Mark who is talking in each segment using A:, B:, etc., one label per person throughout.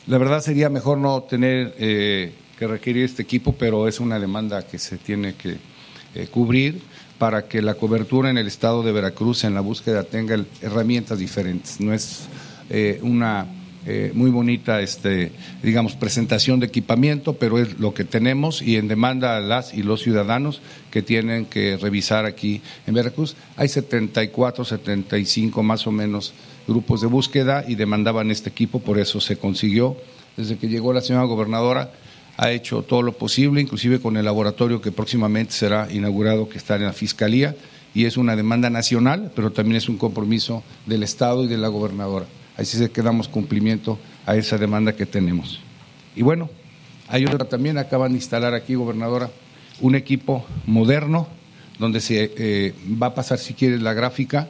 A: La verdad sería mejor no tener que requerir este equipo, pero es una demanda que se tiene que cubrir para que la cobertura en el estado de Veracruz en la búsqueda tenga herramientas diferentes. No es una muy bonita, digamos, presentación de equipamiento, pero es lo que tenemos y en demanda a las y los ciudadanos que tienen que revisar aquí en Veracruz. Hay 74, 75 más o menos grupos de búsqueda y demandaban este equipo, por eso se consiguió. Desde que llegó la señora gobernadora ha hecho todo lo posible, inclusive con el laboratorio que próximamente será inaugurado, que está en la Fiscalía, y es una demanda nacional, pero también es un compromiso del Estado y de la gobernadora. Así es que damos cumplimiento a esa demanda que tenemos. Y bueno, hay otra también, acaban de instalar aquí, gobernadora, un equipo moderno, donde se va a pasar, si quieres, la gráfica.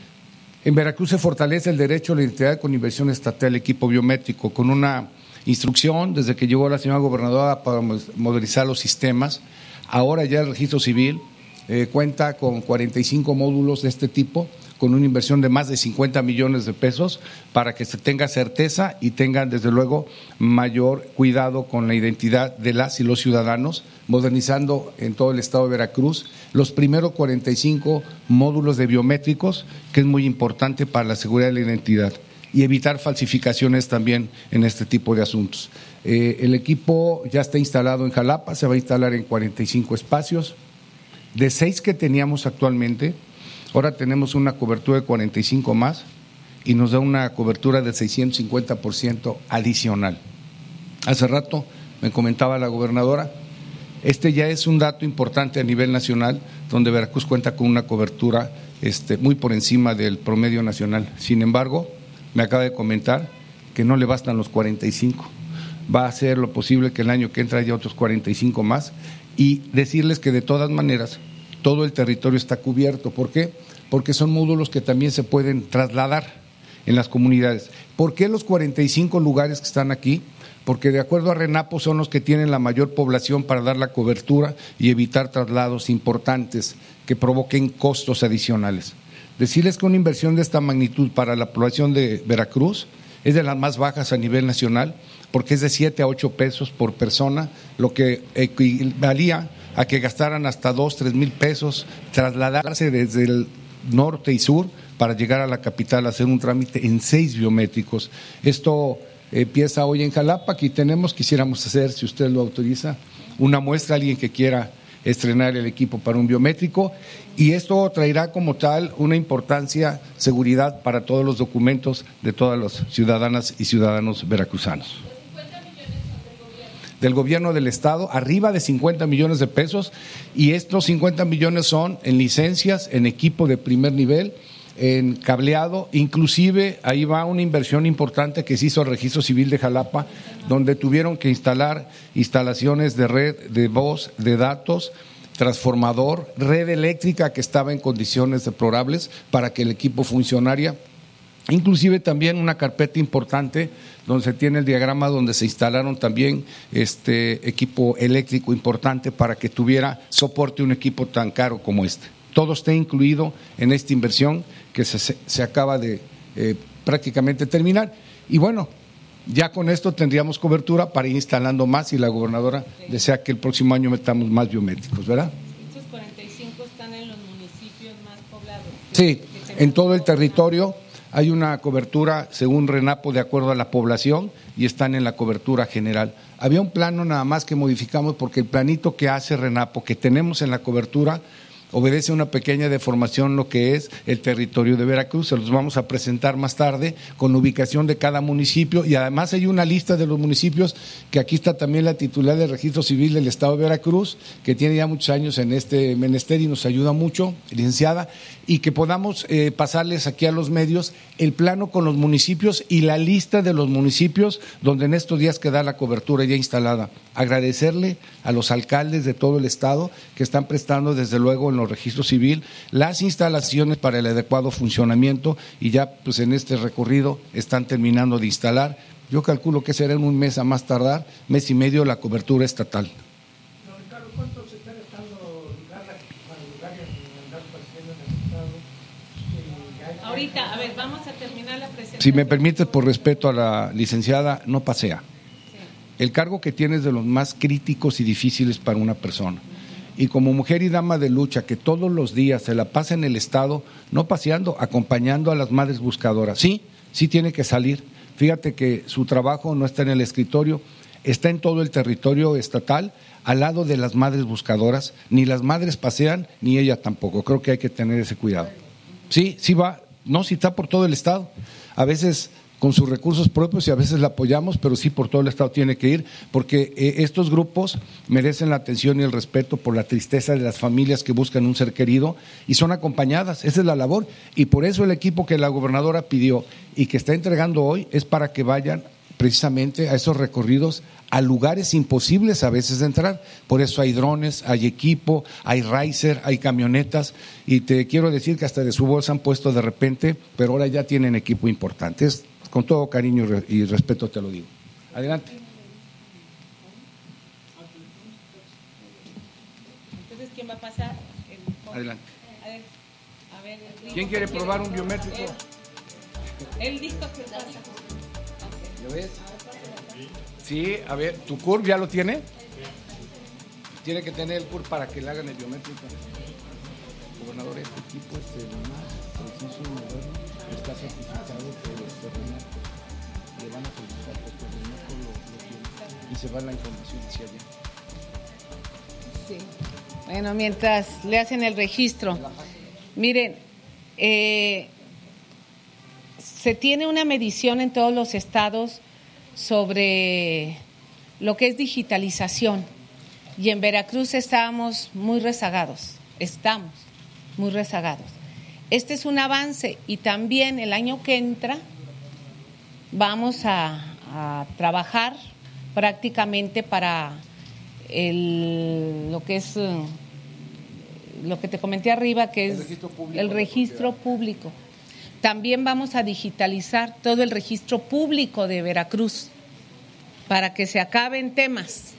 A: En Veracruz se fortalece el derecho a la identidad con inversión estatal, equipo biométrico, con una instrucción desde que llegó la señora gobernadora para modernizar los sistemas. Ahora ya el registro civil cuenta con 45 módulos de este tipo, con una inversión de más de 50 millones de pesos para que se tenga certeza y tengan, desde luego, mayor cuidado con la identidad de las y los ciudadanos, modernizando en todo el estado de Veracruz los primeros 45 módulos de biométricos, que es muy importante para la seguridad de la identidad, y evitar falsificaciones también en este tipo de asuntos. El equipo ya está instalado en Jalapa, se va a instalar en 45 espacios. De 6 que teníamos actualmente, ahora tenemos una cobertura de 45 más y nos da una cobertura de 650% adicional. Hace rato me comentaba la gobernadora, ya es un dato importante a nivel nacional, donde Veracruz cuenta con una cobertura muy por encima del promedio nacional. Sin embargo, me acaba de comentar que no le bastan los 45. Va a hacer lo posible que el año que entra haya otros 45 más y decirles que de todas maneras todo el territorio está cubierto. ¿Por qué? Porque son módulos que también se pueden trasladar en las comunidades. ¿Por qué los 45 lugares que están aquí? Porque de acuerdo a RENAPO son los que tienen la mayor población para dar la cobertura y evitar traslados importantes que provoquen costos adicionales. Decirles que una inversión de esta magnitud para la población de Veracruz es de las más bajas a nivel nacional, porque es de 7 a 8 pesos por persona, lo que equivalía a que gastaran hasta 2, 3 mil pesos trasladarse desde el norte y sur para llegar a la capital a hacer un trámite en 6 biométricos. Esto empieza hoy en Jalapa. Aquí quisiéramos hacer, si usted lo autoriza, una muestra a alguien que quiera estrenar el equipo para un biométrico, y esto traerá como tal una importancia, seguridad para todos los documentos de todas las ciudadanas y ciudadanos veracruzanos. Del gobierno del estado, arriba de 50 millones de pesos, y estos 50 millones son en licencias, en equipo de primer nivel, en cableado, inclusive ahí va una inversión importante que se hizo el Registro Civil de Jalapa, donde tuvieron que instalar instalaciones de red de voz, de datos, transformador, red eléctrica que estaba en condiciones deplorables para que el equipo funcionara. Inclusive también una carpeta importante donde se tiene el diagrama donde se instalaron también equipo eléctrico importante para que tuviera soporte un equipo tan caro como este. Todo está incluido en esta inversión que se acaba de prácticamente terminar. Y bueno, ya con esto tendríamos cobertura para ir instalando más, y la gobernadora desea que el próximo año metamos más biométricos, ¿verdad?
B: Estos 45 están en los municipios más poblados.
A: Sí, en todo el territorio hay una cobertura según RENAPO de acuerdo a la población y están en la cobertura general. Había un plano nada más que modificamos porque el planito que hace RENAPO, que tenemos en la cobertura, obedece a una pequeña deformación lo que es el territorio de Veracruz. Se los vamos a presentar más tarde con la ubicación de cada municipio, y además hay una lista de los municipios que aquí está también la titular del Registro Civil del Estado de Veracruz, que tiene ya muchos años en este menester y nos ayuda mucho, licenciada, y que podamos pasarles aquí a los medios el plano con los municipios y la lista de los municipios donde en estos días queda la cobertura ya instalada. Agradecerle a los alcaldes de todo el estado que están prestando desde luego en los registros civil las instalaciones para el adecuado funcionamiento, y ya pues en este recorrido están terminando de instalar. Yo calculo que será en un mes a más tardar, mes y medio, la cobertura estatal.
C: Ricardo, ¿cuánto se está gastando para lugares en las pacientes del estado?
B: Ahorita, a ver, vamos a terminar la presentación.
A: Si me permites, por respeto a la licenciada, no pasea. El cargo que tiene es de los más críticos y difíciles para una persona. Y como mujer y dama de lucha que todos los días se la pasa en el Estado, no paseando, acompañando a las madres buscadoras. Sí tiene que salir. Fíjate que su trabajo no está en el escritorio, está en todo el territorio estatal, al lado de las madres buscadoras. Ni las madres pasean, ni ella tampoco. Creo que hay que tener ese cuidado. Sí va, no, sí está por todo el Estado. A veces con sus recursos propios y a veces la apoyamos, pero sí por todo el Estado tiene que ir, porque estos grupos merecen la atención y el respeto por la tristeza de las familias que buscan un ser querido y son acompañadas. Esa es la labor, y por eso el equipo que la gobernadora pidió y que está entregando hoy es para que vayan precisamente a esos recorridos a lugares imposibles a veces de entrar. Por eso hay drones, hay equipo, hay riser, hay camionetas, y te quiero decir que hasta de su bolsa han puesto de repente, pero ahora ya tienen equipo importante. Es con todo cariño y respeto te lo digo. Adelante.
B: Entonces, ¿quién va a pasar?
A: Adelante.
B: A ver,
A: ¿Quién quiere probar un biométrico?
B: Él dijo que pasa.
A: ¿Ya ves? Sí, a ver, ¿tu CURP ya lo tiene? Tiene que tener el CURP para que le hagan el biométrico. Gobernador, este equipo es el más preciso y moderno, está certificado por el terminal. Le van a solicitar que el terminal lo tiene y se va la información hacia allá.
B: Sí. Bueno, mientras le hacen el registro, miren, se tiene una medición en todos los estados sobre lo que es digitalización, y en Veracruz estamos muy rezagados. Este es un avance, y también el año que entra vamos a trabajar prácticamente para lo que es lo que te comenté arriba, que es el registro público. También vamos a digitalizar todo el registro público de Veracruz para que se acaben temas.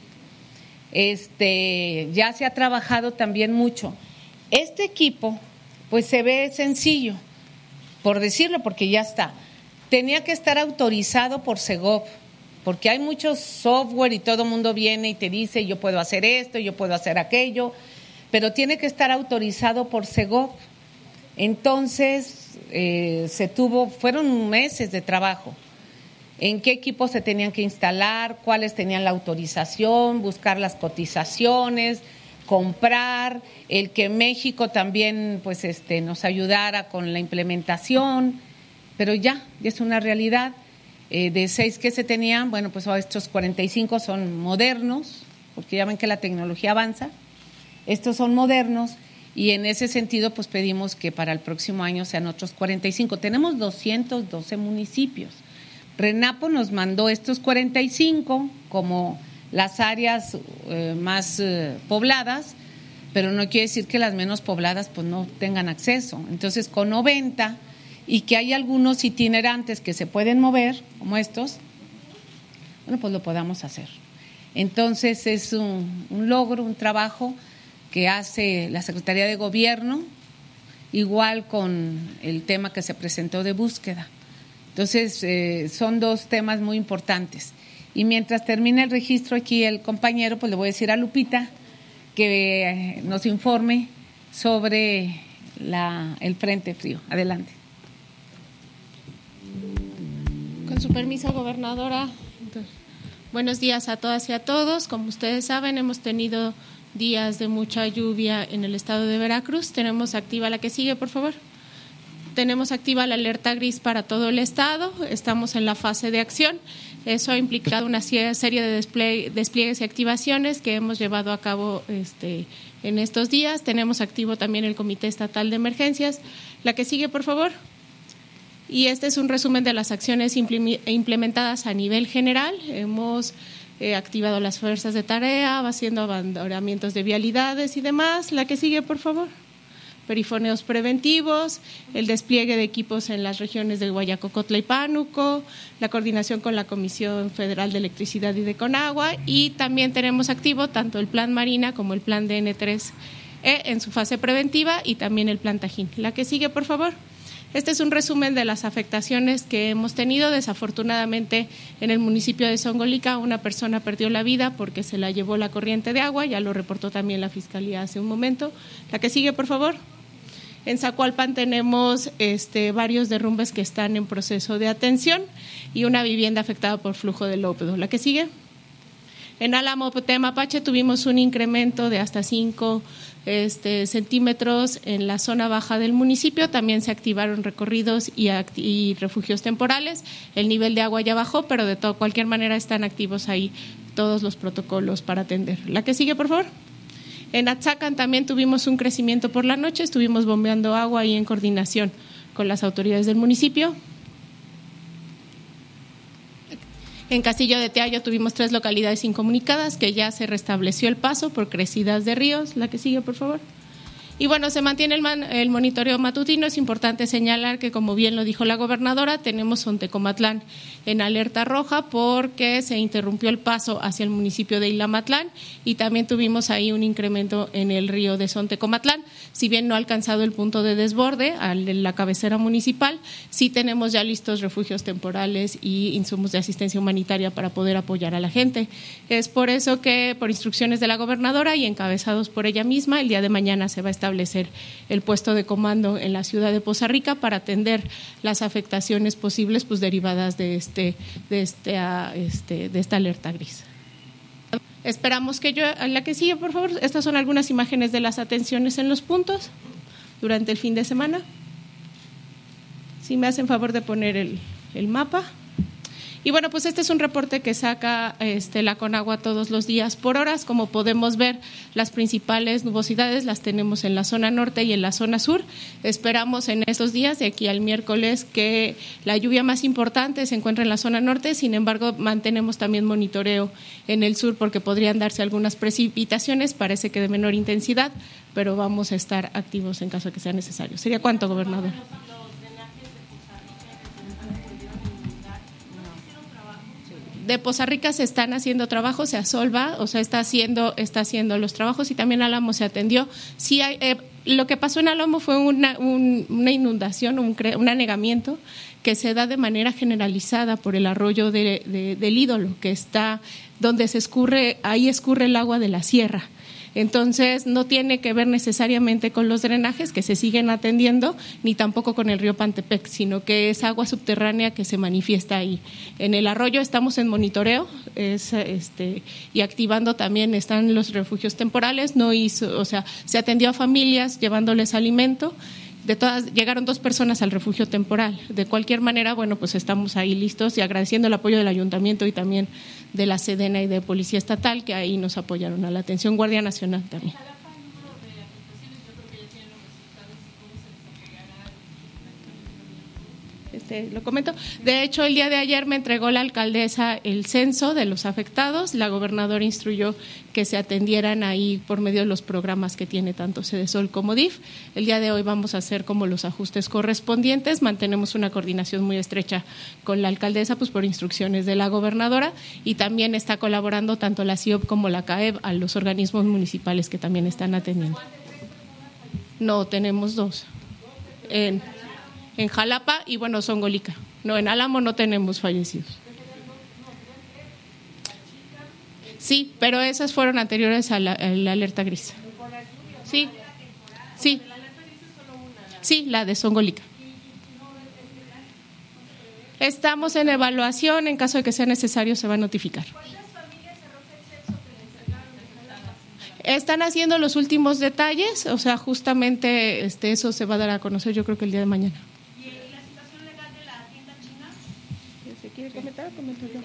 B: Ya se ha trabajado también mucho. Este equipo, pues se ve sencillo, por decirlo, porque ya está. Tenía que estar autorizado por Segov, porque hay mucho software y todo el mundo viene y te dice yo puedo hacer esto, yo puedo hacer aquello, pero tiene que estar autorizado por Segov. Entonces fueron meses de trabajo. En qué equipos se tenían que instalar, cuáles tenían la autorización, buscar las cotizaciones, comprar, el que México también pues nos ayudara con la implementación, pero ya es una realidad. De 6 que se tenían, bueno, pues estos 45 son modernos, porque ya ven que la tecnología avanza. Estos son modernos, y en ese sentido pues pedimos que para el próximo año sean otros 45. Tenemos 212 municipios. RENAPO nos mandó estos 45 como las áreas más pobladas, pero no quiere decir que las menos pobladas pues no tengan acceso. Entonces, con 90, y que hay algunos itinerantes que se pueden mover, como estos, bueno, pues lo podamos hacer. Entonces, es un logro, un trabajo que hace la Secretaría de Gobierno, igual con el tema que se presentó de búsqueda. Entonces, son dos temas muy importantes. Y mientras termine el registro aquí el compañero, pues le voy a decir a Lupita que nos informe sobre el Frente Frío. Adelante.
D: Con su permiso, gobernadora. Buenos días a todas y a todos. Como ustedes saben, hemos tenido días de mucha lluvia en el estado de Veracruz. Tenemos activa la que sigue, por favor. Tenemos activa la alerta gris para todo el estado. Estamos en la fase de acción. Eso ha implicado una serie de despliegues y activaciones que hemos llevado a cabo en estos días. Tenemos activo también el Comité Estatal de Emergencias. La que sigue, por favor. Y este es un resumen de las acciones implementadas a nivel general. Hemos activado las fuerzas de tarea, haciendo abandonamientos de vialidades y demás. La que sigue, por favor. Perifoneos preventivos, el despliegue de equipos en las regiones de Guayacocotla y Pánuco, la coordinación con la Comisión Federal de Electricidad y de Conagua, y también tenemos activo tanto el Plan Marina como el Plan DN3E en su fase preventiva, y también el Plan Tajín. La que sigue, por favor. Este es un resumen de las afectaciones que hemos tenido. Desafortunadamente, en el municipio de Zongolica, una persona perdió la vida porque se la llevó la corriente de agua, ya lo reportó también la Fiscalía hace un momento. La que sigue, por favor. En Zacualpan tenemos varios derrumbes que están en proceso de atención y una vivienda afectada por flujo de lodo. La que sigue. En Álamo, Temapache, tuvimos un incremento de hasta 5 centímetros en la zona baja del municipio. También se activaron recorridos y refugios temporales. El nivel de agua ya bajó, pero de cualquier manera están activos ahí todos los protocolos para atender. La que sigue, por favor. En Atzacan también tuvimos un crecimiento por la noche. Estuvimos bombeando agua ahí en coordinación con las autoridades del municipio. En Castillo de Teayo tuvimos 3 localidades incomunicadas que ya se restableció el paso por crecidas de ríos. La que sigue, por favor. Y bueno, se mantiene el monitoreo matutino. Es importante señalar que, como bien lo dijo la gobernadora, tenemos Sontecomatlán en alerta roja porque se interrumpió el paso hacia el municipio de Ilamatlán y también tuvimos ahí un incremento en el río de Sontecomatlán. Si bien no ha alcanzado el punto de desborde a la cabecera municipal, sí tenemos ya listos refugios temporales y insumos de asistencia humanitaria para poder apoyar a la gente. Es por eso que, por instrucciones de la gobernadora y encabezados por ella misma, el día de mañana se va a establecer el puesto de comando en la ciudad de Poza Rica para atender las afectaciones posibles derivadas de esta alerta gris. Esperamos que la que sigue, por favor. Estas son algunas imágenes de las atenciones en los puntos durante el fin de semana. Si me hacen favor de poner el mapa. Y bueno, pues este es un reporte que saca la Conagua todos los días por horas. Como podemos ver, las principales nubosidades las tenemos en la zona norte y en la zona sur. Esperamos en estos días, de aquí al miércoles, que la lluvia más importante se encuentre en la zona norte. Sin embargo, mantenemos también monitoreo en el sur porque podrían darse algunas precipitaciones, parece que de menor intensidad, pero vamos a estar activos en caso de que sea necesario. ¿Sería cuánto, gobernador? De Poza Rica se están haciendo trabajos, se asolva, o sea, está haciendo los trabajos y también Álamo se atendió. Sí, lo que pasó en Álamo fue una inundación, un anegamiento que se da de manera generalizada por el arroyo del Ídolo, que está donde ahí escurre el agua de la sierra. Entonces, no tiene que ver necesariamente con los drenajes que se siguen atendiendo, ni tampoco con el río Pantepec, sino que es agua subterránea que se manifiesta ahí. En el arroyo estamos en monitoreo y activando también están los refugios temporales. Se atendió a familias llevándoles alimento. Llegaron 2 personas al refugio temporal. De cualquier manera, bueno, pues estamos ahí listos y agradeciendo el apoyo del ayuntamiento y también de la Sedena y de Policía Estatal, que ahí nos apoyaron a la atención, Guardia Nacional también. Lo comento. De hecho, el día de ayer me entregó la alcaldesa el censo de los afectados. La gobernadora instruyó que se atendieran ahí por medio de los programas que tiene tanto Sedesol como DIF. El día de hoy vamos a hacer como los ajustes correspondientes. Mantenemos una coordinación muy estrecha con la alcaldesa, pues por instrucciones de la gobernadora, y también está colaborando tanto la CIOP como la CAEB a los organismos municipales que también están atendiendo. No, tenemos 2. En Jalapa y bueno, Zongolica. No, en Álamo no tenemos fallecidos. Sí, pero esas fueron anteriores a la alerta gris. Sí, sí. Sí, la de Zongolica. Estamos en evaluación, en caso de que sea necesario se va a notificar. Están haciendo los últimos detalles, o sea, justamente eso se va a dar a conocer yo creo que el día de mañana. ¿Comentar o comento yo?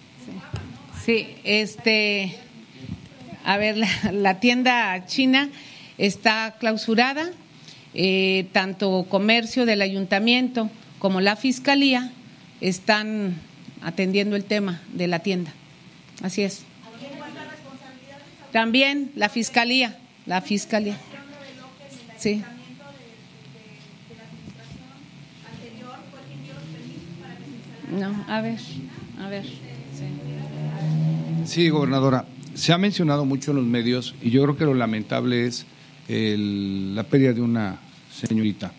B: Sí, a ver, la tienda china está clausurada, tanto comercio del ayuntamiento como la fiscalía están atendiendo el tema de la tienda. Así es. También la fiscalía. Sí. No, a ver.
A: Sí, gobernadora, se ha mencionado mucho en los medios y yo creo que lo lamentable es la pérdida de una señorita.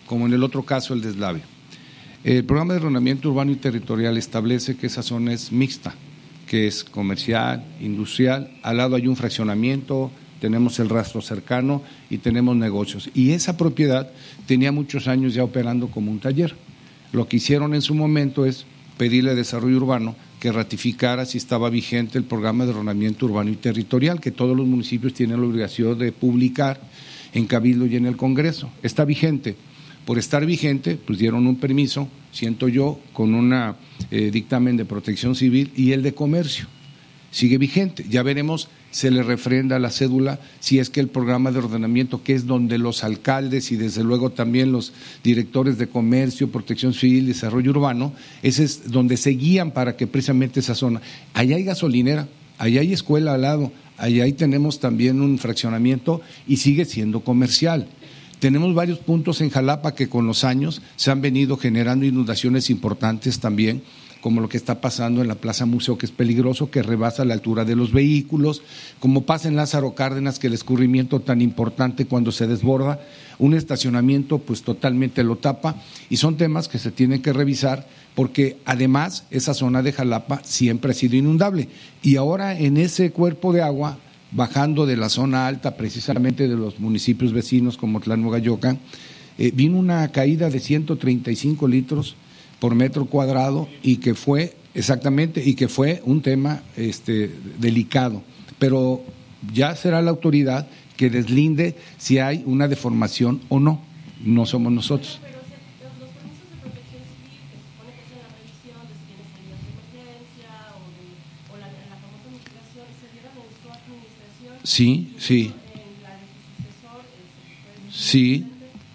A: como en el otro caso el deslave. El programa de ordenamiento urbano y territorial establece que esa zona es mixta, que es comercial, industrial, al lado hay un fraccionamiento, tenemos el rastro cercano y tenemos negocios. Y esa propiedad tenía muchos años ya operando como un taller. Lo que hicieron en su momento es pedirle a Desarrollo Urbano que ratificara si estaba vigente el programa de ordenamiento urbano y territorial, que todos los municipios tienen la obligación de publicar en Cabildo y en el Congreso. Está vigente. Por estar vigente, pues dieron un permiso, siento yo, con un dictamen de Protección Civil y el de Comercio. Sigue vigente. Ya veremos, se le refrenda la cédula si es que el programa de ordenamiento, que es donde los alcaldes y desde luego también los directores de Comercio, Protección Civil y Desarrollo Urbano, ese es donde se guían para que precisamente esa zona. Allá hay gasolinera, allá hay escuela al lado, allá tenemos también un fraccionamiento y sigue siendo comercial. Tenemos varios puntos en Jalapa que con los años se han venido generando inundaciones importantes también, como lo que está pasando en la Plaza Museo, que es peligroso, que rebasa la altura de los vehículos, como pasa en Lázaro Cárdenas, que el escurrimiento tan importante cuando se desborda, un estacionamiento pues totalmente lo tapa, y son temas que se tienen que revisar porque además esa zona de Jalapa siempre ha sido inundable, y ahora en ese cuerpo de agua, bajando de la zona alta precisamente de los municipios vecinos como Tlanoga-Yocan, vino una caída de 135 litros por metro cuadrado y que fue un tema delicado, pero ya será la autoridad que deslinde si hay una deformación o no, no somos nosotros.
E: Pero los permisos de protección civil, que se supone que hacen la revisión de si tienes salidas de emergencia o la famosa mitigación, ¿se dieron en su administración?
A: Sí, sí.
E: En la de su sucesor,
A: sí.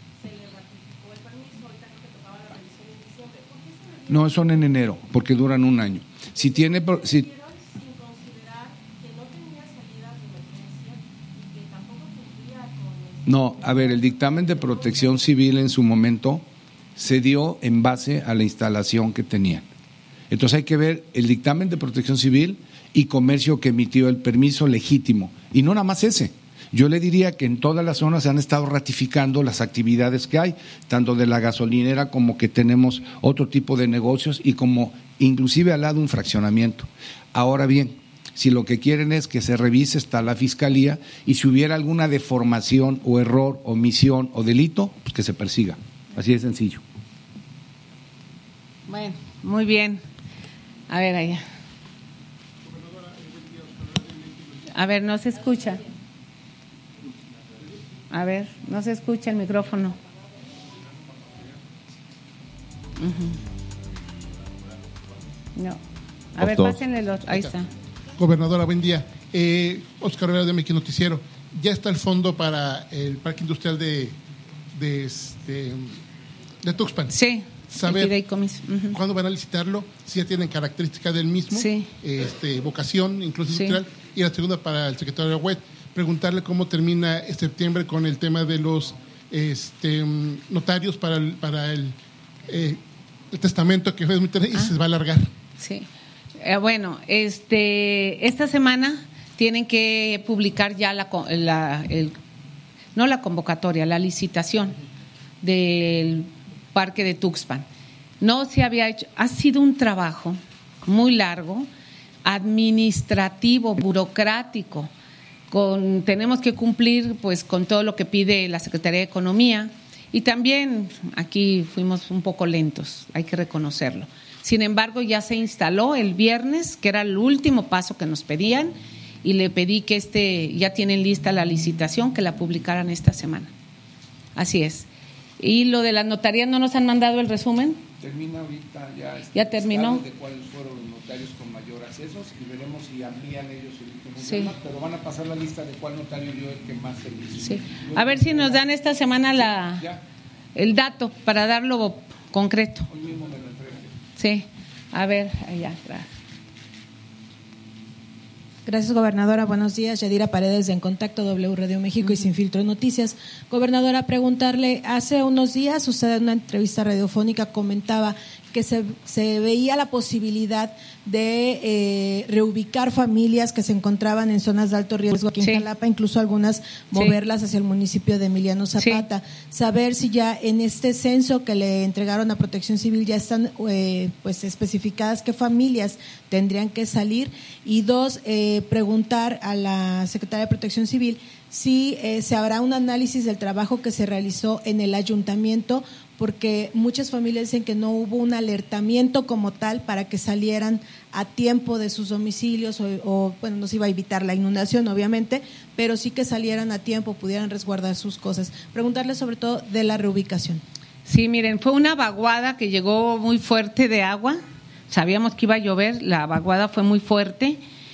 A: No, son en enero, porque duran un año. Si tiene,
E: sin considerar que no tenía salidas de emergencia y que tampoco cumplía con
A: no, a ver, el dictamen de Protección Civil en su momento se dio en base a la instalación que tenían. Entonces hay que ver el dictamen de Protección Civil y Comercio que emitió el permiso legítimo, y no nada más ese. Yo le diría que en todas las zonas se han estado ratificando las actividades que hay, tanto de la gasolinera como que tenemos otro tipo de negocios y como inclusive al lado un fraccionamiento. Ahora bien, si lo que quieren es que se revise, está la Fiscalía, y si hubiera alguna deformación o error, omisión o delito, pues que se persiga. Así de sencillo.
B: Bueno, muy bien. A ver, allá. A ver, no se escucha. A ver, no se escucha el micrófono. No. A ver, pásenle el otro. Ahí está.
F: Gobernadora, buen día. Óscar Rivera de MX Noticiero. Ya está el fondo para el Parque Industrial de Tuxpan.
B: Sí.
F: Saber cuándo van a licitarlo, si ya tienen características del mismo,
B: sí.
F: Vocación, incluso industrial, y la segunda para el secretario de Agüet, preguntarle cómo termina septiembre con el tema de los notarios para el testamento que fue muy y se va a alargar.
B: Sí. Bueno, esta semana tienen que publicar ya no la convocatoria, la licitación del Parque de Tuxpan. No se había hecho, ha sido un trabajo muy largo, administrativo, burocrático. Tenemos que cumplir pues con todo lo que pide la Secretaría de Economía, y también aquí fuimos un poco lentos, hay que reconocerlo. Sin embargo, ya se instaló el viernes, que era el último paso que nos pedían, y le pedí que ya tienen lista la licitación, que la publicaran esta semana. Así es. Y lo de las notarías, ¿no nos han mandado el resumen?
A: Termina ahorita
B: ya terminó.
A: De cuáles fueron los notarios con mayor accesos, y veremos si amplían ellos el último tema, pero van a pasar la lista de cuál notario dio el que más servicio.
B: Sí. A ver si nos dan esta semana el dato para darlo concreto.
A: Hoy mismo me lo entregan.
B: Sí. A ver, allá.
G: Gracias, gobernadora. Buenos días. Yadira Paredes, de En Contacto, W Radio México y Sin Filtro Noticias. Gobernadora, preguntarle, hace unos días usted en una entrevista radiofónica comentaba que se veía la posibilidad de reubicar familias que se encontraban en zonas de alto riesgo aquí en Jalapa, incluso algunas moverlas hacia el municipio de Emiliano Zapata. Saber si ya en este censo que le entregaron a Protección Civil ya están pues especificadas qué familias tendrían que salir. Y dos, preguntar a la Secretaría de Protección Civil si se habrá un análisis del trabajo que se realizó en el ayuntamiento, porque muchas familias dicen que no hubo un alertamiento como tal para que salieran a tiempo de sus domicilios o bueno, no se iba a evitar la inundación obviamente, pero sí que salieran a tiempo, pudieran resguardar sus cosas. Preguntarle sobre todo de la reubicación.
B: Sí, miren, fue una vaguada que llegó muy fuerte de agua, sabíamos que iba a llover, la vaguada fue muy fuerte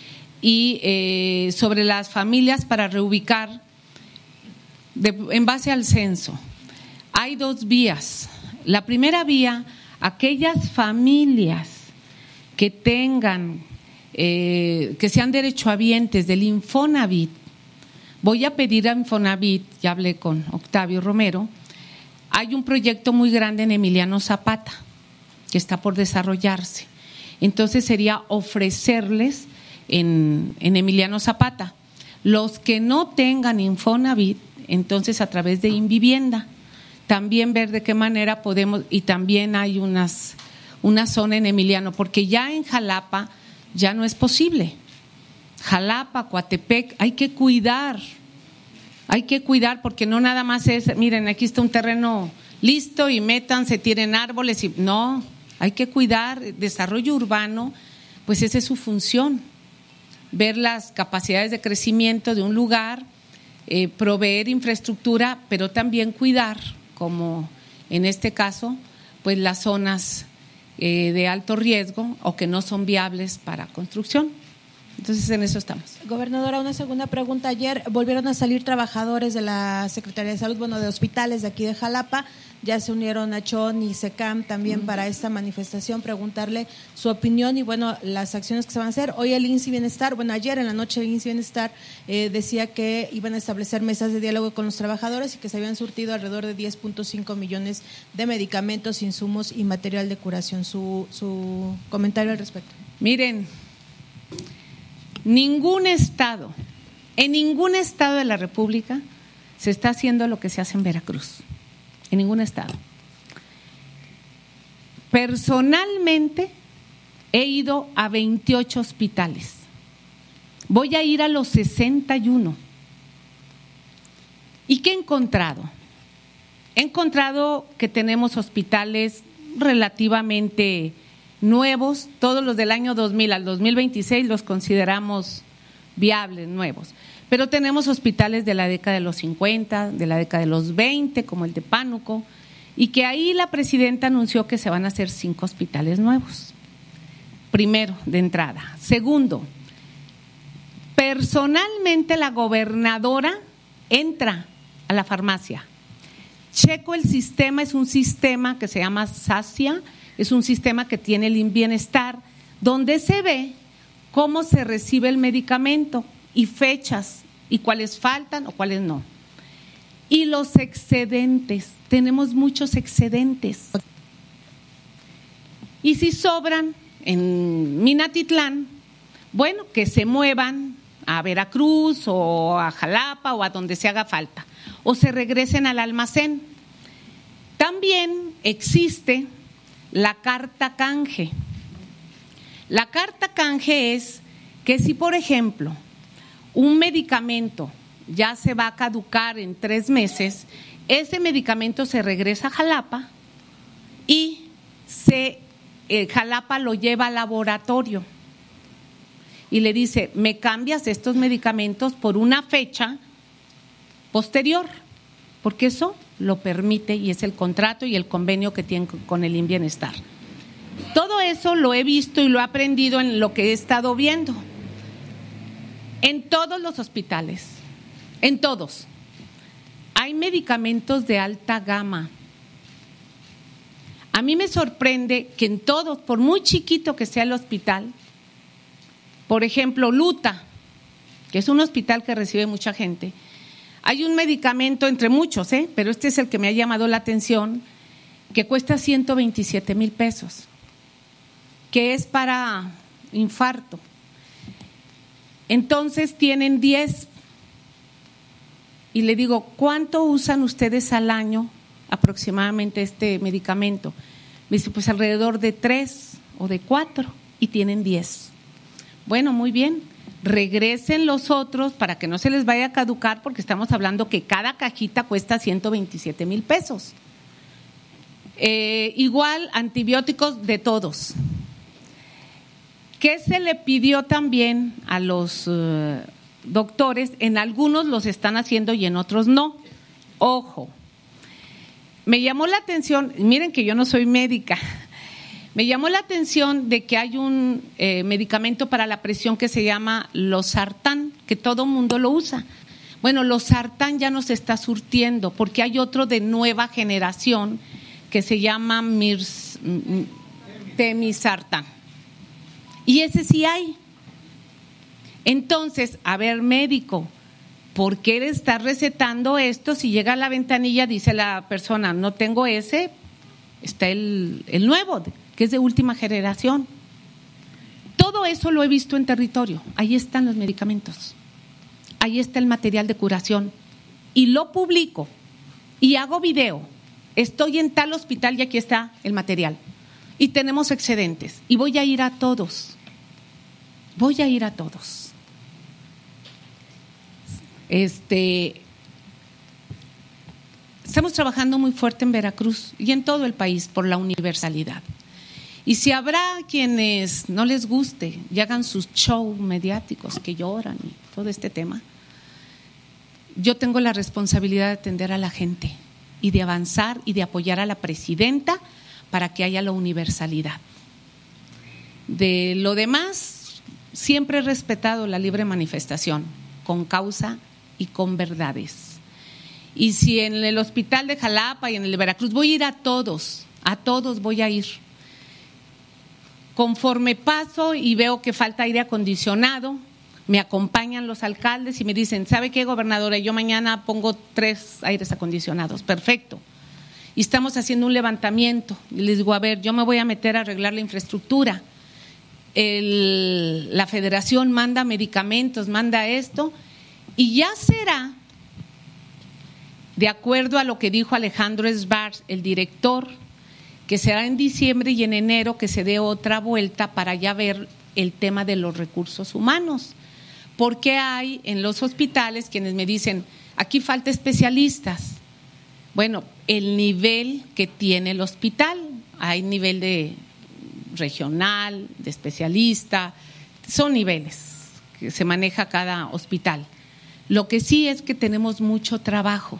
B: y sobre las familias para reubicar en base al censo. Hay dos vías. La primera vía, aquellas familias que tengan, que sean derechohabientes del Infonavit. Voy a pedir a Infonavit, ya hablé con Octavio Romero, hay un proyecto muy grande en Emiliano Zapata que está por desarrollarse. Entonces sería ofrecerles en Emiliano Zapata. Los que no tengan Infonavit, entonces a través de Invivienda. También ver de qué manera podemos, y también hay una zona en Emiliano, porque ya en Jalapa ya no es posible. Jalapa, Coatepec, hay que cuidar porque no nada más es, miren, aquí está un terreno listo y métanse, tiren árboles, y no, hay que cuidar, desarrollo urbano, pues esa es su función, ver las capacidades de crecimiento de un lugar, proveer infraestructura, pero también cuidar, como en este caso, pues las zonas de alto riesgo o que no son viables para construcción. Entonces, en eso estamos.
G: Gobernadora, una segunda pregunta. Ayer volvieron a salir trabajadores de la Secretaría de Salud, bueno, de hospitales de aquí de Jalapa. Ya se unieron a Chon y SECAM también para esta manifestación. Preguntarle su opinión y, bueno, las acciones que se van a hacer. Hoy el INSS y Bienestar, bueno, ayer en la noche el INSS y Bienestar decía que iban a establecer mesas de diálogo con los trabajadores y que se habían surtido alrededor de 10.5 millones de medicamentos, insumos y material de curación. Su comentario al respecto.
B: Miren, en ningún estado de la República se está haciendo lo que se hace en Veracruz, en ningún estado. Personalmente he ido a 28 hospitales, voy a ir a los 61. ¿Y qué he encontrado? He encontrado que tenemos hospitales relativamente nuevos, todos los del año 2000 al 2026 los consideramos viables, nuevos, pero tenemos hospitales de la década de los 50, de la década de los 20, como el de Pánuco, y que ahí la presidenta anunció que se van a hacer 5 hospitales nuevos. Primero, de entrada. Segundo, personalmente la gobernadora entra a la farmacia, checo el sistema, es un sistema que se llama SACIA, es un sistema que tiene el Bienestar, donde se ve cómo se recibe el medicamento y fechas y cuáles faltan o cuáles no. Y los excedentes, tenemos muchos excedentes. Y si sobran en Minatitlán, bueno, que se muevan a Veracruz o a Jalapa o a donde se haga falta, o se regresen al almacén. También existe la carta canje. La carta canje es que si, por ejemplo, un medicamento ya se va a caducar en 3 meses, ese medicamento se regresa a Jalapa y Jalapa lo lleva al laboratorio y le dice, me cambias estos medicamentos por una fecha posterior, porque eso lo permite y es el contrato y el convenio que tienen con el Bienestar. Todo eso lo he visto y lo he aprendido en lo que he estado viendo. En todos los hospitales, en todos, hay medicamentos de alta gama. A mí me sorprende que en todos, por muy chiquito que sea el hospital, por ejemplo, Luta, que es un hospital que recibe mucha gente, hay un medicamento entre muchos, pero este es el que me ha llamado la atención, que cuesta 127,000 pesos, que es para infarto. Entonces tienen 10. Y le digo, ¿cuánto usan ustedes al año aproximadamente este medicamento? Me dice, pues alrededor de 3 o de 4 y tienen 10. Bueno, muy bien, regresen los otros para que no se les vaya a caducar, porque estamos hablando que cada cajita cuesta 127,000 pesos. Igual antibióticos de todos. ¿Qué se le pidió también a los doctores? En algunos los están haciendo y en otros no. Ojo, me llamó la atención, miren que yo no soy médica, me llamó la atención de que hay un medicamento para la presión que se llama losartán, que todo mundo lo usa. Bueno, losartán ya no se está surtiendo porque hay otro de nueva generación que se llama temisartán. Y ese sí hay. Entonces, a ver, médico, ¿por qué le está recetando esto? Si llega a la ventanilla, dice la persona, no tengo ese, está el nuevo, que es de última generación. Todo eso lo he visto en territorio. Ahí están los medicamentos. Ahí está el material de curación. Y lo publico y hago video. Estoy en tal hospital y aquí está el material. Y tenemos excedentes. Y voy a ir a todos. Voy a ir a todos. Estamos trabajando muy fuerte en Veracruz y en todo el país por la universalidad. Y si habrá quienes no les guste y hagan sus shows mediáticos que lloran y todo este tema, yo tengo la responsabilidad de atender a la gente y de avanzar y de apoyar a la presidenta para que haya la universalidad. De lo demás, siempre he respetado la libre manifestación, con causa y con verdades. Y si en el hospital de Jalapa y en el de Veracruz, voy a ir a todos voy a ir. Conforme paso y veo que falta aire acondicionado, me acompañan los alcaldes y me dicen, ¿sabe qué, gobernadora? Yo mañana pongo 3 aires acondicionados, perfecto. Y estamos haciendo un levantamiento. Y les digo, a ver, yo me voy a meter a arreglar la infraestructura. La federación manda medicamentos, manda esto, y ya será, de acuerdo a lo que dijo Alejandro Sbarz, el director, que será en diciembre y en enero que se dé otra vuelta para ya ver el tema de los recursos humanos. Porque hay en los hospitales quienes me dicen, aquí falta especialistas. Bueno, el nivel que tiene el hospital, hay nivel de regional, de especialista, son niveles que se maneja cada hospital. Lo que sí es que tenemos mucho trabajo.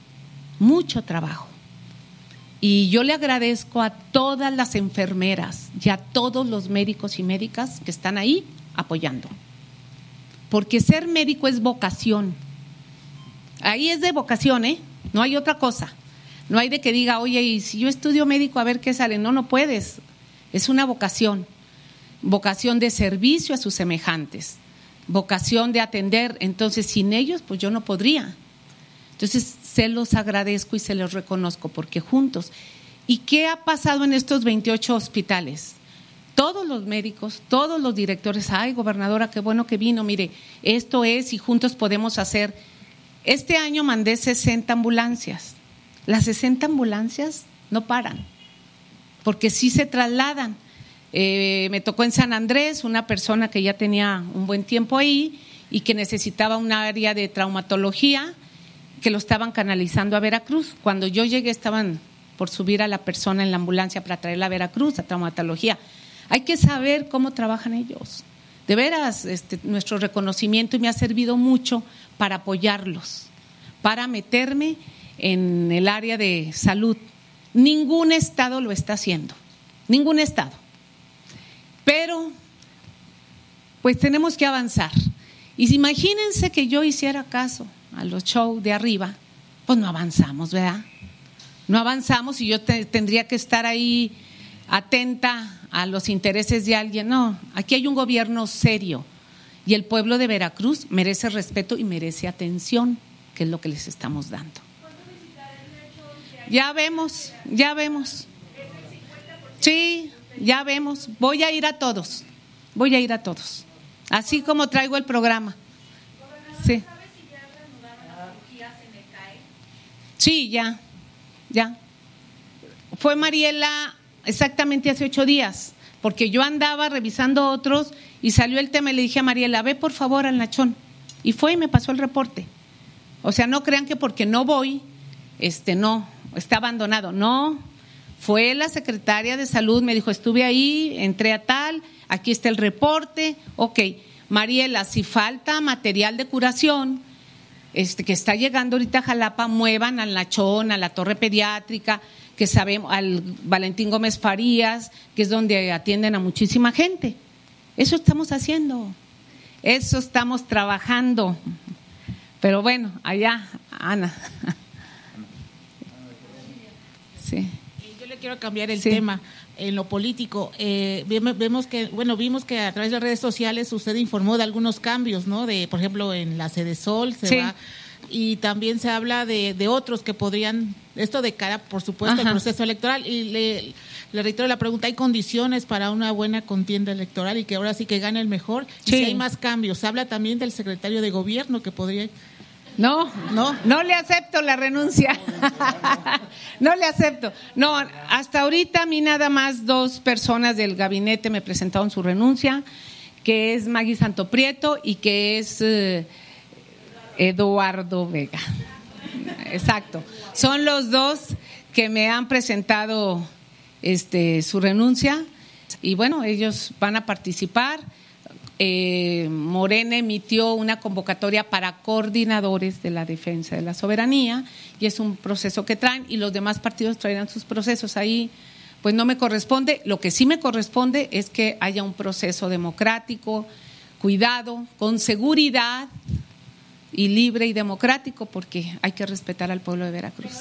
B: Y yo le agradezco a todas las enfermeras y a todos los médicos y médicas que están ahí apoyando. Porque ser médico es vocación. Ahí es de vocación, no hay otra cosa. No hay de que diga, oye, y si yo estudio médico a ver qué sale. No puedes. Es una vocación. Vocación de servicio a sus semejantes. Vocación de atender. Entonces, sin ellos, pues yo no podría. Entonces, se los agradezco y se los reconozco porque juntos. ¿Y qué ha pasado en estos 28 hospitales? Todos los médicos, todos los directores, ay, gobernadora, qué bueno que vino, mire, esto es y juntos podemos hacer. Este año mandé 60 ambulancias. Las 60 ambulancias no paran, porque sí se trasladan. Me tocó en San Andrés una persona que ya tenía un buen tiempo ahí y que necesitaba un área de traumatología, que lo estaban canalizando a Veracruz. Cuando yo llegué estaban por subir a la persona en la ambulancia para traerla a Veracruz, a traumatología. Hay que saber cómo trabajan ellos. De veras, nuestro reconocimiento y me ha servido mucho para apoyarlos, para meterme en el área de salud. Ningún estado lo está haciendo, ningún estado. Pero, pues tenemos que avanzar. Y imagínense que yo hiciera caso a los shows de arriba, pues no avanzamos, ¿verdad? No avanzamos y yo tendría que estar ahí atenta a los intereses de alguien. No, aquí hay un gobierno serio y el pueblo de Veracruz merece respeto y merece atención, que es lo que les estamos dando. Ya vemos. Sí, ya vemos. Voy a ir a todos. Así como traigo el programa. Sí. Sí, ya. Fue Mariela exactamente hace 8 días, porque yo andaba revisando otros y salió el tema y le dije a Mariela, ve por favor al Nachón. Y fue y me pasó el reporte. O sea, no crean que porque no voy, no, está abandonado. No, fue la secretaria de salud, me dijo, estuve ahí, entré a tal, aquí está el reporte. Ok, Mariela, si falta material de curación, que está llegando ahorita a Jalapa, muevan al Nachón, a la torre pediátrica, que sabemos, al Valentín Gómez Farías, que es donde atienden a muchísima gente. Eso estamos haciendo, eso estamos trabajando. Pero bueno, allá, Ana. Sí.
H: Yo le quiero cambiar el tema en lo político. Vimos que a través de redes sociales usted informó de algunos cambios, ¿no? Por ejemplo, en la Sedesol se va, y también se habla de otros que podrían, esto de cara, por supuesto, al proceso electoral. Y le reitero la pregunta, ¿hay condiciones para una buena contienda electoral y que ahora sí que gane el mejor? Sí. Y si hay más cambios, se habla también del secretario de gobierno que podría...
B: No le acepto la renuncia. No le acepto. No, hasta ahorita a mí nada más 2 personas del gabinete me presentaron su renuncia, que es Maggie Santoprieto y que es Eduardo Vega. Exacto. Son los 2 que me han presentado su renuncia y bueno, ellos van a participar. Morena emitió una convocatoria para coordinadores de la defensa de la soberanía y es un proceso que traen y los demás partidos traerán sus procesos. Ahí pues no me corresponde. Lo que sí me corresponde es que haya un proceso democrático, cuidado, con seguridad y libre y democrático, porque hay que respetar al pueblo de Veracruz.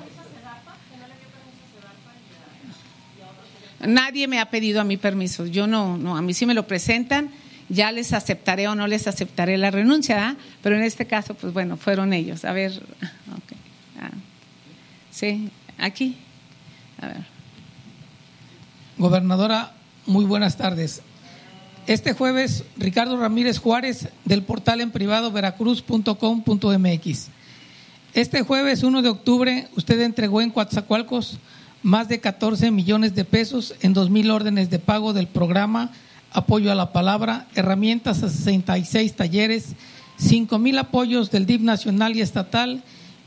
B: Nadie me ha pedido a mí permiso. Yo no, a mí sí me lo presentan. Ya les aceptaré o no les aceptaré la renuncia, pero en este caso, pues bueno, fueron ellos. A ver, okay. Sí, aquí. A ver.
I: Gobernadora, muy buenas tardes. Este jueves, Ricardo Ramírez Juárez, del portal en privado veracruz.com.mx. Este jueves, 1 de octubre, usted entregó en Coatzacoalcos más de 14 millones de pesos en 2,000 órdenes de pago del programa Apoyo a la Palabra, herramientas a 66 talleres, 5,000 apoyos del DIF nacional y estatal,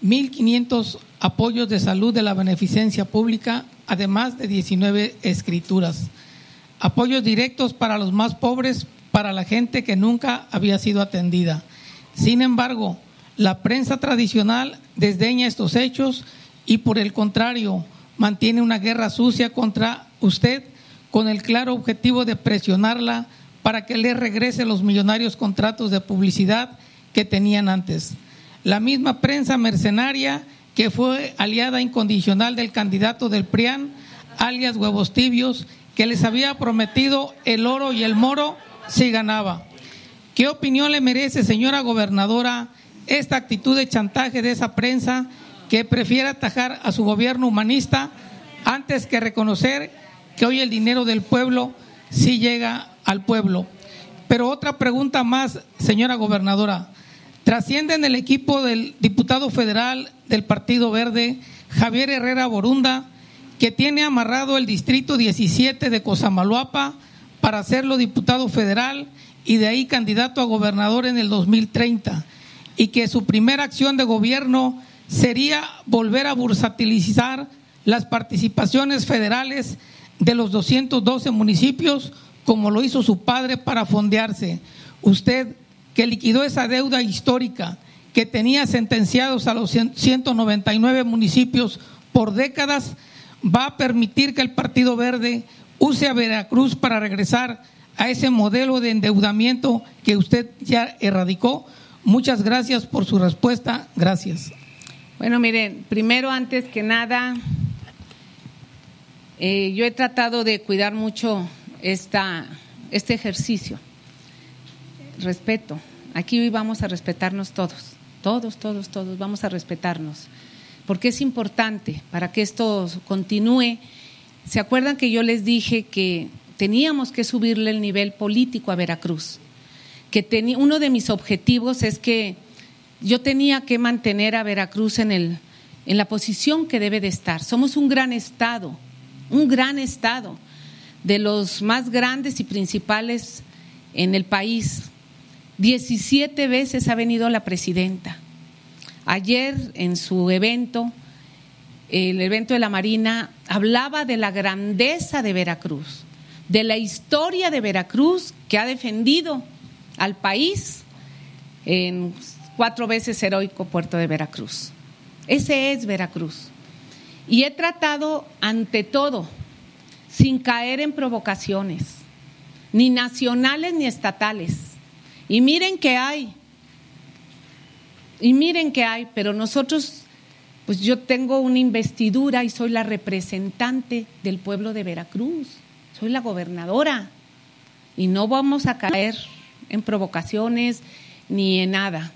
I: 1,500 apoyos de salud de la beneficencia pública, además de 19 escrituras. Apoyos directos para los más pobres, para la gente que nunca había sido atendida. Sin embargo, la prensa tradicional desdeña estos hechos y, por el contrario, mantiene una guerra sucia contra usted, con el claro objetivo de presionarla para que le regrese los millonarios contratos de publicidad que tenían antes. La misma prensa mercenaria que fue aliada incondicional del candidato del PRIAN, alias Huevos Tibios, que les había prometido el oro y el moro si ganaba. ¿Qué opinión le merece, señora gobernadora, esta actitud de chantaje de esa prensa que prefiere atajar a su gobierno humanista antes que reconocer que hoy el dinero del pueblo sí llega al pueblo? Pero otra pregunta más, señora gobernadora. Trasciende en el equipo del diputado federal del Partido Verde, Javier Herrera Borunda, que tiene amarrado el distrito 17 de Cosamaloapan para hacerlo diputado federal y de ahí candidato a gobernador en el 2030, y que su primera acción de gobierno sería volver a bursatilizar las participaciones federales de los 212 municipios, como lo hizo su padre para fondearse. Usted, que liquidó esa deuda histórica que tenía sentenciados a los 199 municipios por décadas, va a permitir que el Partido Verde use a Veracruz para regresar a ese modelo de endeudamiento que usted ya erradicó. Muchas gracias por su respuesta. Gracias.
B: Bueno, miren, primero, antes que nada, yo he tratado de cuidar mucho este ejercicio. Respeto. Aquí hoy vamos a respetarnos todos vamos a respetarnos. porque es importante para que esto continúe. ¿Se acuerdan que yo les dije que teníamos que subirle el nivel político a Veracruz? Que uno de mis objetivos es que yo tenía que mantener a Veracruz en la posición que debe de estar. Somos un gran estado, de los más grandes y principales en el país. 17 veces ha venido la presidenta. Ayer en su evento, el evento de la Marina, hablaba de la grandeza de Veracruz, de la historia de Veracruz, que ha defendido al país en 4 veces heroico puerto de Veracruz. Ese es Veracruz. Y he tratado, ante todo, sin caer en provocaciones, ni nacionales ni estatales. Y miren que hay, pero nosotros, pues yo tengo una investidura y soy la representante del pueblo de Veracruz, soy la gobernadora, y no vamos a caer en provocaciones ni en nada.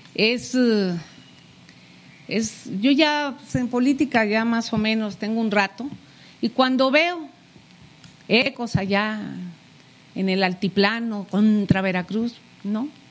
B: Yo ya en política ya más o menos tengo un rato, y cuando veo ecos allá en el altiplano contra Veracruz, no,